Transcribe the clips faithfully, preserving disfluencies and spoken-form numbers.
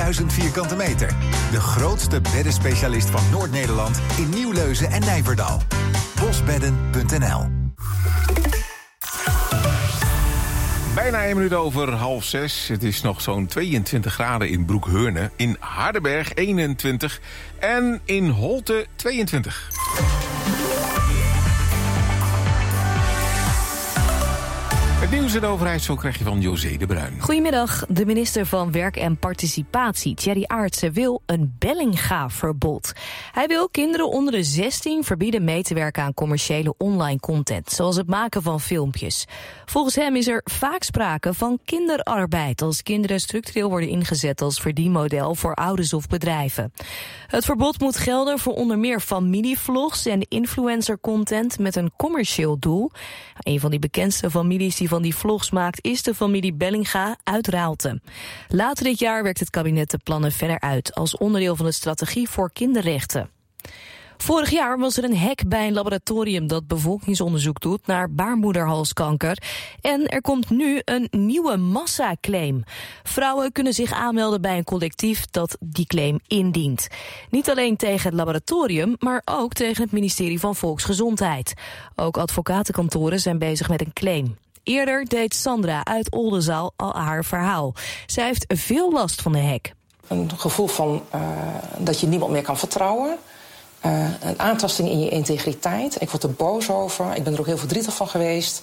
drieduizend vierkante meter. De grootste beddenspecialist van Noord-Nederland in Nieuwleuzen en Nijverdal. bosbedden punt n l. Bijna één minuut over half zes. Het is nog zo'n tweeëntwintig graden in Broekheurne. In Hardenberg eenentwintig. En in Holte tweeëntwintig. Het nieuws en de overheid, zo krijg je van José de Bruin. Goedemiddag. De minister van Werk en Participatie, Thierry Aartsen, wil een Bellinga-verbod. Hij wil kinderen onder de zestien verbieden mee te werken aan commerciële online content, zoals het maken van filmpjes. Volgens hem is er vaak sprake van kinderarbeid, als kinderen structureel worden ingezet als verdienmodel voor ouders of bedrijven. Het verbod moet gelden voor onder meer familievlogs en influencer-content met een commercieel doel. Een van die bekendste families die van die vlogs maakt is de familie Bellinga uit Raalte. Later dit jaar werkt het kabinet de plannen verder uit als onderdeel van de strategie voor kinderrechten. Vorig jaar was er een hack bij een laboratorium dat bevolkingsonderzoek doet naar baarmoederhalskanker. En er komt nu een nieuwe massaclaim. Vrouwen kunnen zich aanmelden bij een collectief dat die claim indient. Niet alleen tegen het laboratorium, maar ook tegen het ministerie van Volksgezondheid. Ook advocatenkantoren zijn bezig met een claim. Eerder deed Sandra uit Oldenzaal al haar verhaal. Zij heeft veel last van de hack. Een gevoel van uh, dat je niemand meer kan vertrouwen. Uh, een aantasting in je integriteit. Ik word er boos over. Ik ben er ook heel verdrietig van geweest.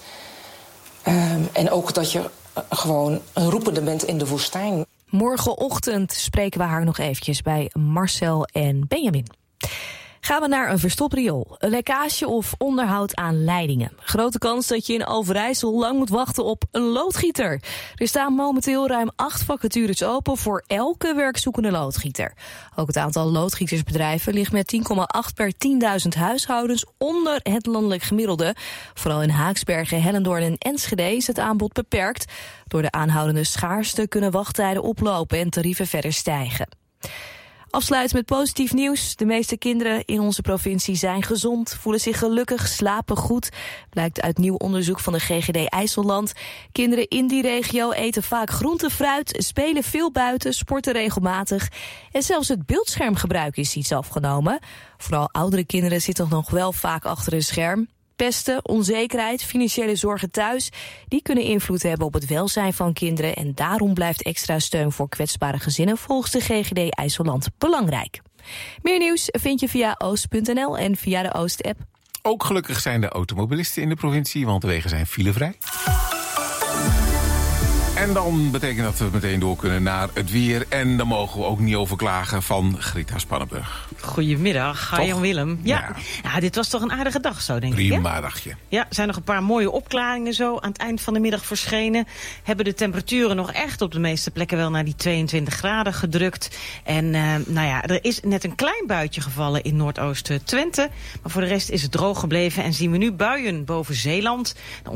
Uh, en ook dat je uh, gewoon een roepende bent in de woestijn. Morgenochtend spreken we haar nog eventjes bij Marcel en Benjamin. Gaan we naar een verstopt riool, een lekkage of onderhoud aan leidingen. Grote kans dat je in Overijssel lang moet wachten op een loodgieter. Er staan momenteel ruim acht vacatures open voor elke werkzoekende loodgieter. Ook het aantal loodgietersbedrijven ligt met tien komma acht per tienduizend huishoudens onder het landelijk gemiddelde. Vooral in Haaksbergen, Hellendoorn en Enschede is het aanbod beperkt. Door de aanhoudende schaarste kunnen wachttijden oplopen en tarieven verder stijgen. Afsluit met positief nieuws. De meeste kinderen in onze provincie zijn gezond, voelen zich gelukkig, slapen goed. Blijkt uit nieuw onderzoek van de G G D IJsselland. Kinderen in die regio eten vaak groente, fruit, spelen veel buiten, sporten regelmatig. En zelfs het beeldschermgebruik is iets afgenomen. Vooral oudere kinderen zitten nog wel vaak achter een scherm. Pesten, onzekerheid, financiële zorgen thuis, die kunnen invloed hebben op het welzijn van kinderen. En daarom blijft extra steun voor kwetsbare gezinnen volgens de G G D IJsselland belangrijk. Meer nieuws vind je via oost punt n l en via de Oost-app. Ook gelukkig zijn de automobilisten in de provincie, want de wegen zijn filevrij. En dan betekent dat we meteen door kunnen naar het weer. En dan mogen we ook niet overklagen van Grita Spannenburg. Goedemiddag, hi Jan Willem. Ja. Ja. ja, dit was toch een aardige dag zo, denk Prima ik. Prima dagje. Ja, er zijn nog een paar mooie opklaringen zo aan het eind van de middag verschenen. Hebben de temperaturen nog echt op de meeste plekken wel naar die tweeëntwintig graden gedrukt. En uh, nou ja, er is net een klein buitje gevallen in Noordoosten Twente. Maar voor de rest is het droog gebleven en zien we nu buien boven Zeeland.